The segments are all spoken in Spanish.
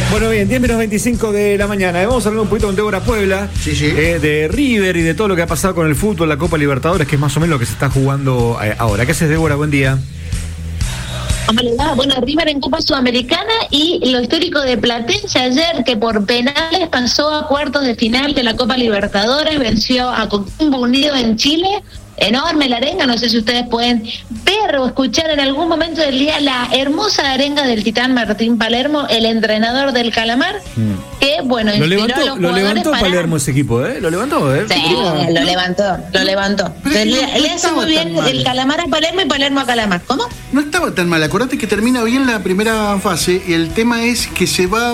Bueno, bien, 10:25 de la mañana. Vamos a hablar un poquito con Débora Puebla, sí. De River y de todo lo que ha pasado con el fútbol, la Copa Libertadores, que es más o menos lo que se está jugando ahora. ¿Qué haces, Débora? Buen día. Bueno, River en Copa Sudamericana y lo histórico de Platense ayer, que por penales pasó a cuartos de final de la Copa Libertadores, venció a Coquimbo Unido en Chile. Enorme la arenga, no sé si ustedes pueden ver o escuchar en algún momento del día la hermosa arenga del titán Martín Palermo, el entrenador del Calamar, que bueno, lo levantó Palermo ese equipo, ¿eh? Lo levantó, ¿eh? Sí, lo levantó. Le hace muy bien el Calamar a Palermo y Palermo a Calamar. ¿Cómo? No estaba tan mal, acordate que termina bien la primera fase y el tema es que se va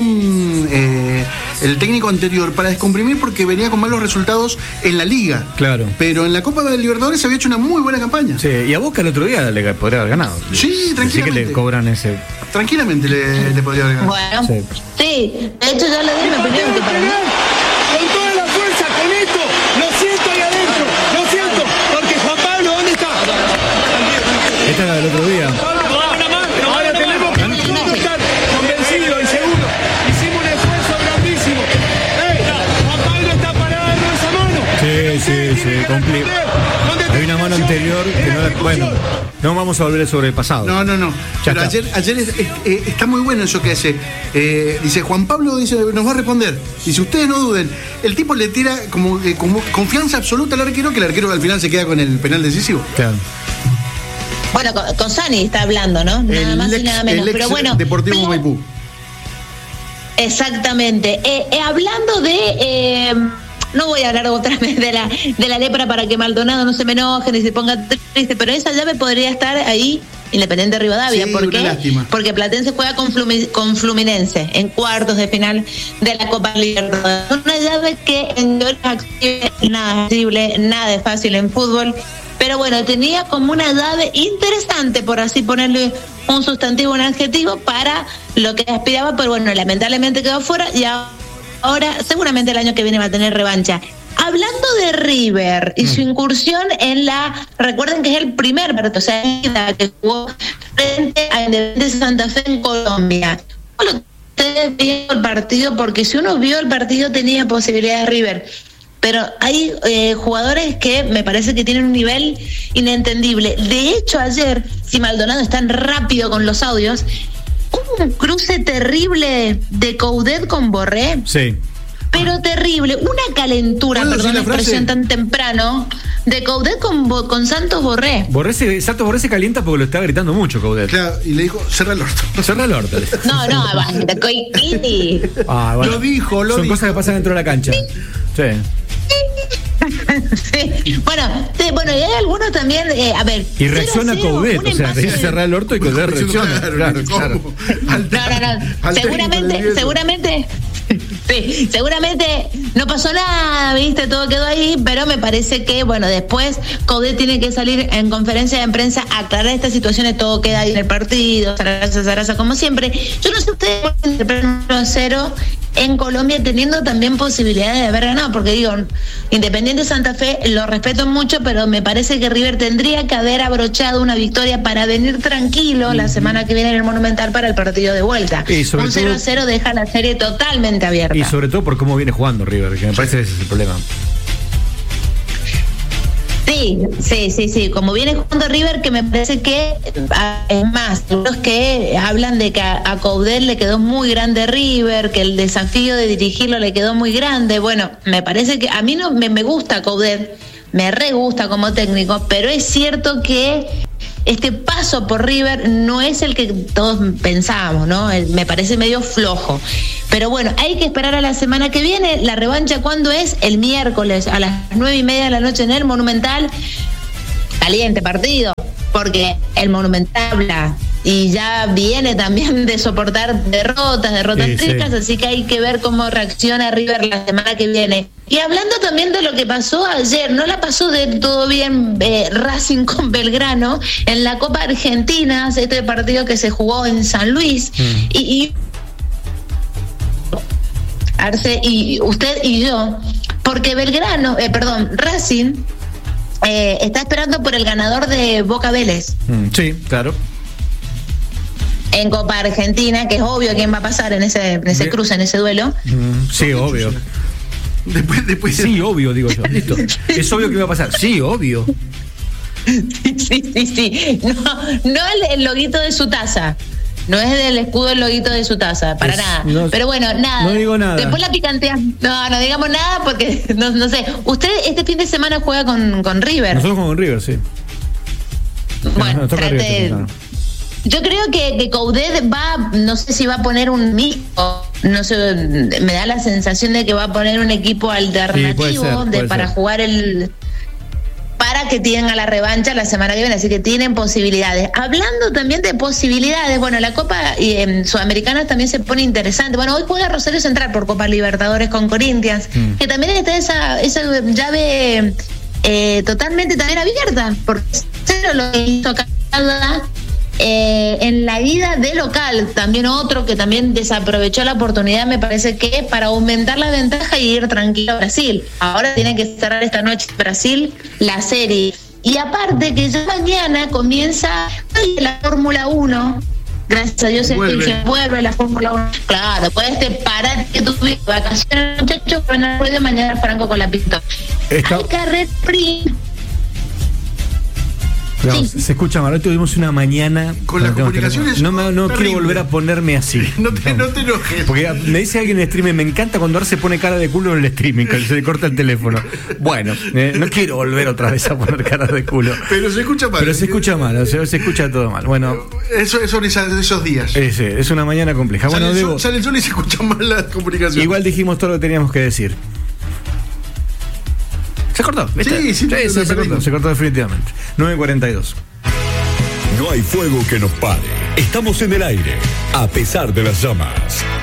el técnico anterior para descomprimir porque venía con malos resultados en la Liga. Claro. Pero en la Copa de Libertadores se había hecho una muy buena campaña. Sí, y a Boca el otro día le podría haber ganado. Sí, tranquilamente. Así que le cobran ese. Tranquilamente le podría haber ganado. Bueno, sí, de hecho ya le di mi opinión que para mí. Con toda la fuerza, con esto, lo siento ahí adentro, lo siento, porque Juan Pablo, ¿dónde está? Esta era del otro día. Ahora tenemos que nosotros estar convencidos y seguros. Hicimos un esfuerzo grandísimo. Juan Pablo está parado en esa mano. Sí, completo. Hay una mano anterior que no la. Bueno, no vamos a volver sobre el pasado. No. Pero ayer está muy bueno eso que hace. Dice, Juan Pablo nos va a responder. Dice, ustedes no duden. El tipo le tira como confianza absoluta al arquero, que el arquero al final se queda con el penal decisivo. Claro. Bueno, con Sani está hablando, ¿no? Nada más y nada menos. Pero bueno, Deportivo Maipú. Exactamente. Hablando de... no voy a hablar otra vez de la lepra para que Maldonado no se me enoje ni se ponga triste, pero esa llave podría estar ahí, Independiente Rivadavia. Sí, ¿Por qué? Lástima. Porque Platense juega con Fluminense en cuartos de final de la Copa Libertadores. Una llave que en nada accesible, nada es fácil en fútbol, pero bueno, tenía como una llave interesante, por así ponerle un sustantivo, un adjetivo, para lo que aspiraba, pero bueno, lamentablemente quedó fuera y ahora seguramente el año que viene va a tener revancha. Hablando de River y su incursión en recuerden que es el primer partido, o sea, que jugó frente a Independiente Santa Fe en Colombia. Ustedes vieron el partido, porque si uno vio el partido tenía posibilidades River, pero hay jugadores que me parece que tienen un nivel inentendible. De hecho, ayer, si Maldonado es tan rápido con los audios, un cruce terrible de Coudet con Borré. Sí. Pero terrible, una calentura, perdón la expresión tan temprano, de Coudet con Santos Borré. Santos Borré se calienta porque lo está gritando mucho, Coudet. Claro, y le dijo, cerra el orto. Cerra el orto. No, bueno, lo dijo. Son cosas que pasan dentro de la cancha. Sí. Sí. Bueno, y hay algunos también, a ver. Y reacciona Coudet, o sea, dice cerrar el orto y Coudet reacciona. Claro. No. Seguramente. Sí, seguramente no pasó nada, viste, todo quedó ahí, pero me parece que, bueno, después Coudet tiene que salir en conferencia de prensa a aclarar estas situaciones, todo queda ahí en el partido, zaraza, como siempre. Yo no sé ustedes pueden interpretar 1-0 en Colombia teniendo también posibilidades de haber ganado, porque digo, Independiente Santa Fe lo respeto mucho, pero me parece que River tendría que haber abrochado una victoria para venir tranquilo la semana que viene en el Monumental para el partido de vuelta. Un 0-0 deja la serie totalmente abierta. Y sobre todo por cómo viene jugando River, que me parece que ese es el problema. Sí, como viene jugando River, que me parece que es más, los que hablan de que a Coudet le quedó muy grande River, que el desafío de dirigirlo le quedó muy grande. Bueno, me parece que a mí no me gusta Coudet, me re gusta como técnico, pero es cierto que este paso por River no es el que todos pensábamos, ¿no? Me parece medio flojo. Pero bueno, hay que esperar a la semana que viene. La revancha, ¿cuándo es? El miércoles a las 9:30 de la noche en el Monumental. Caliente partido, porque el Monumental habla y ya viene también de soportar derrotas tristes, así que hay que ver cómo reacciona River la semana que viene. Y hablando también de lo que pasó ayer, no la pasó del todo bien Racing con Belgrano en la Copa Argentina, este partido que se jugó en San Luis, y Arce y usted y yo, porque Racing está esperando por el ganador de Boca Vélez. Sí, claro. en Copa Argentina, que es obvio quién va a pasar en ese cruce, en ese duelo. Sí, obvio. Después Sí, obvio, digo yo. Listo. Es obvio que va a pasar. Sí, obvio. Sí. No el loguito de su taza. No es del escudo el loguito de su taza, para nada. No, pero bueno, nada. No digo nada. Después la picantea. No digamos nada porque no sé. Usted este fin de semana juega con River. Nosotros jugamos con River, sí. Bueno, yo creo que Coudet va, no sé si va a poner un mixto, no sé, me da la sensación de que va a poner un equipo alternativo para jugar para que tengan la revancha la semana que viene, así que tienen posibilidades. Hablando también de posibilidades, bueno, la Copa Sudamericana también se pone interesante. Bueno, hoy juega Rosario Central por Copa Libertadores con Corinthians, que también está esa llave totalmente también abierta, porque cero lo que hizo Canadá en la ida de local, también otro que también desaprovechó la oportunidad, me parece que para aumentar la ventaja y ir tranquilo a Brasil. Ahora tiene que cerrar esta noche Brasil la serie. Y aparte que ya mañana comienza la Fórmula 1. Gracias a Dios vuelve la Fórmula 1. Claro, puedes parar que tuviste vacaciones, muchachos, pero en el ruido mañana Franco con la pistola. Hay carrera sprint. Sí. Se escucha mal, hoy tuvimos una mañana con las comunicaciones. No quiero volver a ponerme así. No te enojes. Porque me dice alguien en el streaming, me encanta cuando ahora se pone cara de culo en el streaming, que se le corta el teléfono. Bueno, no quiero volver otra vez a poner cara de culo. Pero se escucha mal. Se escucha todo mal. Bueno, eso son esos días. Es una mañana compleja. Sale el sol y se escuchan mal las comunicaciones. Igual dijimos todo lo que teníamos que decir. ¿Se cortó? ¿Viste? Sí, se cortó definitivamente. 9:42. No hay fuego que nos pare. Estamos en el aire, a pesar de las llamas.